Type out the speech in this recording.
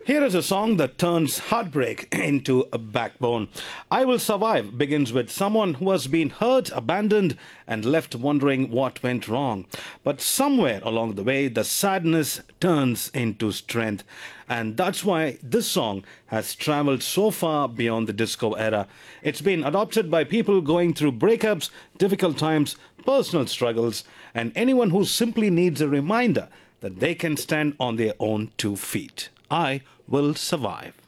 Here is a song that turns heartbreak into a backbone. I Will Survive begins with someone who has been hurt, abandoned, and left wondering what went wrong. But somewhere along the way, the sadness turns into strength. And that's why this song has traveled so far beyond the disco era. It's been adopted by people going through breakups, difficult times, personal struggles, and anyone who simply needs a reminder that they can stand on their own 2 feet. I will survive.